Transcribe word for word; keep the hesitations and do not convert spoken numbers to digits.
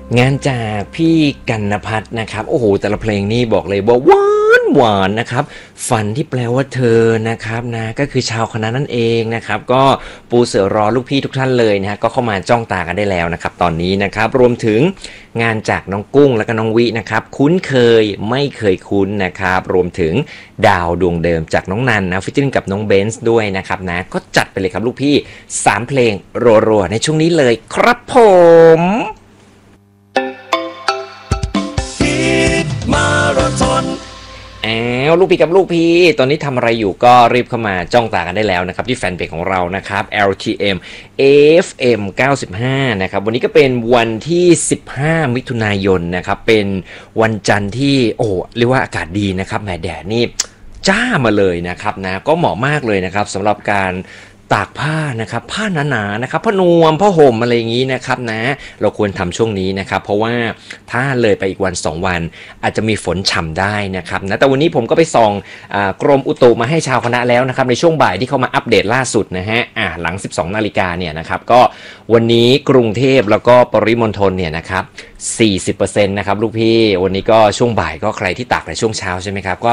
งานจากพี่กันนภัทรนะครับโอ้โหแต่ละเพลงนี่บอกเลยว่าหวานหวานนะครับฝันที่แปลว่าเธอนะครับนะก็คือชาวคณะนั่นเองนะครับก็ปูเสือรอลูกพี่ทุกท่านเลยนะฮะก็เข้ามาจ้องตากันได้แล้วนะครับตอนนี้นะครับรวมถึงงานจากน้องกุ้งและก็น้องวินะครับคุ้นเคยไม่เคยคุ้นนะครับรวมถึงดาวดวงเดิมจากน้องนันนะฟิชเชอร์กับน้องเบนซ์ด้วยนะครับนะก็จัดไปเลยครับลูกพี่สามเพลงรัวๆในช่วงนี้เลยครับผมมาราธอนอ้าวลูกพี่กับลูกพี่ตอนนี้ทำอะไรอยู่ก็รีบเข้ามาจ้องตากันได้แล้วนะครับที่แฟนเพจของเรานะครับ แอล ที เอ็ม เอ เอฟ เอ็ม เก้าสิบห้านะครับวันนี้ก็เป็นวันที่สิบห้ามิถุนายนนะครับเป็นวันจันทร์ที่โอ้เรียกว่าอากาศดีนะครับแหมแดดนี่จ้ามาเลยนะครับนะก็เหมาะมากเลยนะครับสำหรับการตากผ้านะครับผ้าหนาๆนะครับผ้านวมผ้าห่มอะไรอย่างนี้นะครับนะเราควรทำช่วงนี้นะครับเพราะว่าถ้าเลยไปอีกวันสองวันอาจจะมีฝนฉ่ำได้นะครับนะแต่วันนี้ผมก็ไปส่องกรมอุตุมาให้ชาวคณะแล้วนะครับในช่วงบ่ายที่เขามาอัปเดตล่าสุดนะฮะอ่าหลังสิบสองนาฬิกาเนี่ยนะครับก็วันนี้กรุงเทพแล้วก็ปริมณฑลเนี่ยนะครับ สี่สิบเปอร์เซ็นต์ นะครับลูกพี่วันนี้ก็ช่วงบ่ายก็ใครที่ตากในช่วงเช้าใช่ไหมครับก็